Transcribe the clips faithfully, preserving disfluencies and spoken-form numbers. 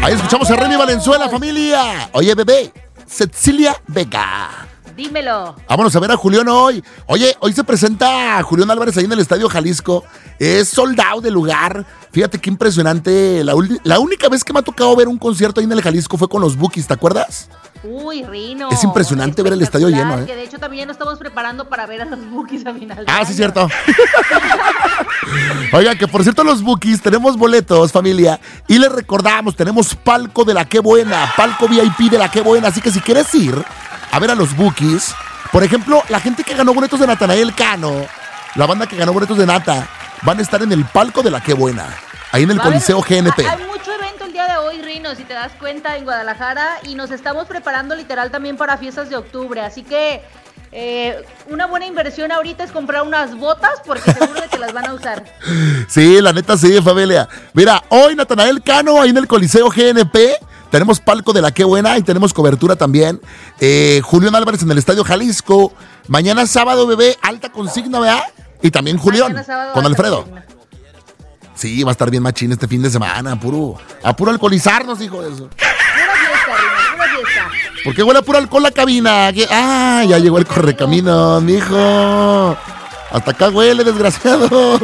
Ahí escuchamos a Remy Valenzuela, familia. Oye, bebé, Cecilia Vega. Dímelo. Vámonos a ver a Julián hoy. Oye, hoy se presenta Julián Álvarez ahí en el Estadio Jalisco. Es sold out de lugar. Fíjate qué impresionante. La, la única vez que me ha tocado ver un concierto ahí en el Jalisco fue con los Bukis, ¿te acuerdas? Uy, Rino. Es impresionante ver el estadio lleno, ¿eh? Que de hecho también ya nos estamos preparando para ver a los Bukis a final de Ah, año. sí, cierto. Oiga, que por cierto los Bukis tenemos boletos, familia. Y les recordamos, tenemos palco de la Qué Buena, palco V I P de la Qué Buena. Así que si quieres ir a ver a los Bukis, por ejemplo, la gente que ganó boletos de Natanael Cano, la banda que ganó boletos de Nata, van a estar en el palco de la Qué Buena, ahí en el Coliseo G N P. Hay mucho evento el día de hoy, Rino, si te das cuenta, en Guadalajara, y nos estamos preparando literal también para fiestas de octubre, así que eh, una buena inversión ahorita es comprar unas botas, porque seguro de que las van a usar. Sí, la neta sí, familia. Mira, hoy Natanael Cano, ahí en el Coliseo G N P, tenemos palco de la Qué Buena y tenemos cobertura también. Eh, Julián Álvarez en el Estadio Jalisco. Mañana sábado, bebé, alta consigna, ¿verdad? Y también Julián, sábado, con Alfredo. Consigna. Sí, va a estar bien machín este fin de semana, puro, a puro alcoholizarnos, hijo de eso. Pura fiesta, Rino, pura fiesta. ¿Por qué huele a puro alcohol la cabina? ¿Qué? Ah, ya llegó el correcaminos, mijo. Hasta acá huele, desgraciado.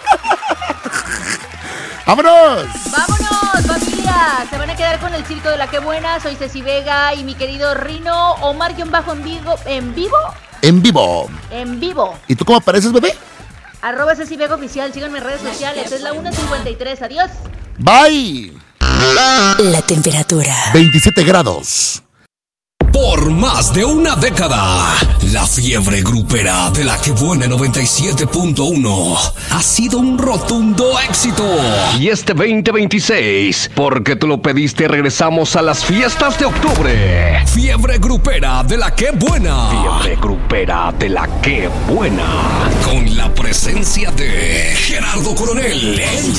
¡Vámonos! ¡Vámonos, familia! Se van a quedar con el circo de la Qué Buena. Soy Ceci Vega y mi querido Rino. Omar-Bajo en vivo. ¿En vivo? En vivo. En vivo. ¿Y tú cómo apareces, bebé? Arroba Ceci Vega Oficial. Síganme en redes sociales. Es la una cincuenta y tres. Adiós. Bye. La temperatura. veintisiete grados. Por más de una década, la fiebre grupera de la Qué Buena noventa y siete punto uno ha sido un rotundo éxito. Y este veinte veintiséis, porque tú lo pediste, regresamos a las fiestas de octubre. Fiebre grupera de la Qué Buena. Fiebre grupera de la Qué Buena. Con la presencia de Gerardo Coronel, el